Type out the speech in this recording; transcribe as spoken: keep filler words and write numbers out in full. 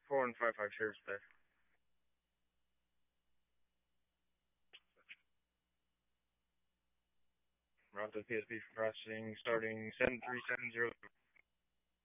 four and five five shares there. We're on to P S P for processing, starting seven three seven zero.